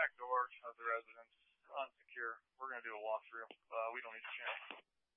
back door of the residence unsecure. We're going to do a walkthrough. We don't need to chance.